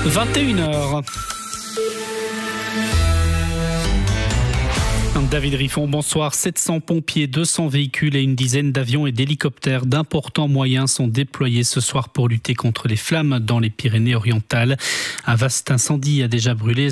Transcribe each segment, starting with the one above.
21h. David Riffon, bonsoir. 700 pompiers, 200 véhicules et une dizaine d'avions et d'hélicoptères d'importants moyens sont déployés ce soir pour lutter contre les flammes dans les Pyrénées-Orientales. Un vaste incendie a déjà brûlé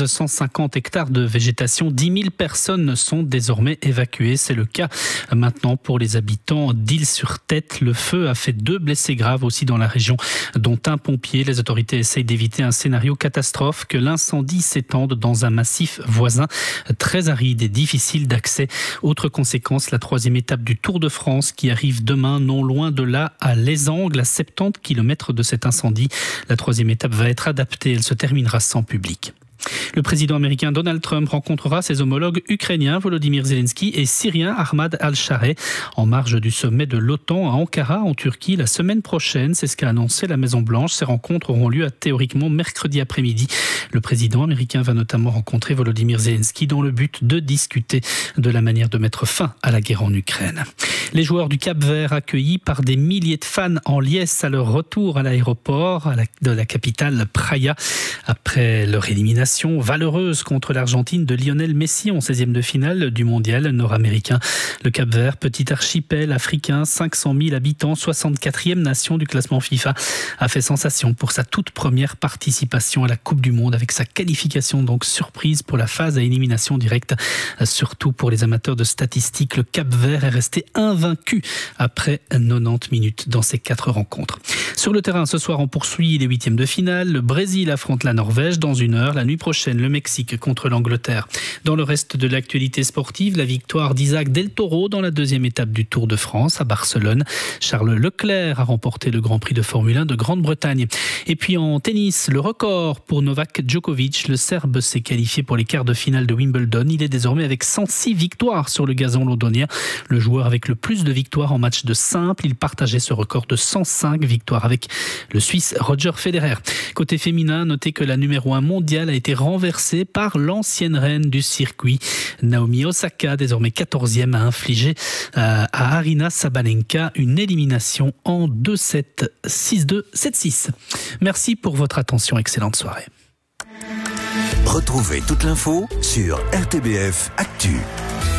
1650 hectares de végétation. 10 000 personnes sont désormais évacuées. C'est le cas maintenant pour les habitants d'Isle-sur-Tête. Le feu a fait 2 blessés graves aussi dans la région, dont un pompier. Les autorités essayent d'éviter un scénario catastrophe, que l'incendie s'étende dans un massif voisin très aride et difficile d'accès. Autre conséquence, la 3e étape du Tour de France qui arrive demain, non loin de là, à Les Angles, à 70 km de cet incendie. La 3e étape va être adaptée, elle se terminera sans public. Le président américain Donald Trump rencontrera ses homologues ukrainiens Volodymyr Zelensky et syrien Ahmad al-Shara en marge du sommet de l'OTAN à Ankara en Turquie la semaine prochaine. C'est ce qu'a annoncé la Maison-Blanche. Ces rencontres auront lieu théoriquement mercredi après-midi. Le président américain va notamment rencontrer Volodymyr Zelensky dans le but de discuter de la manière de mettre fin à la guerre en Ukraine. Les joueurs du Cap-Vert accueillis par des milliers de fans en liesse à leur retour à l'aéroport de la capitale Praia après leur élimination valeureuse contre l'Argentine de Lionel Messi en 16e de finale du mondial nord-américain. Le Cap-Vert, petit archipel africain, 500 000 habitants, 64e nation du classement FIFA, a fait sensation pour sa toute première participation à la Coupe du Monde avec sa qualification donc surprise pour la phase à élimination directe. Surtout pour les amateurs de statistiques, le Cap-Vert est resté invaincu après 90 minutes dans ces 4 rencontres. Sur le terrain, ce soir, on poursuit les 8e de finale. Le Brésil affronte la Norvège dans 1 heure. La nuit prochaine, le Mexique contre l'Angleterre. Dans le reste de l'actualité sportive, la victoire d'Isaac Del Toro dans la 2e étape du Tour de France à Barcelone. Charles Leclerc a remporté le Grand Prix de Formule 1 de Grande-Bretagne. Et puis en tennis, le record pour Novak Djokovic. Le Serbe s'est qualifié pour les quarts de finale de Wimbledon. Il est désormais avec 106 victoires sur le gazon londonien. Le joueur avec le plus de victoires en match de simple. Il partageait ce record de 105 victoires avec le Suisse Roger Federer. Côté féminin, notez que la numéro 1 mondiale a été renversée par l'ancienne reine du circuit. Naomi Osaka, désormais 14e, a infligé à Aryna Sabalenka une élimination en 2-7, 6-2, 7-6. Merci pour votre attention. Excellente soirée. Retrouvez toute l'info sur RTBF Actu.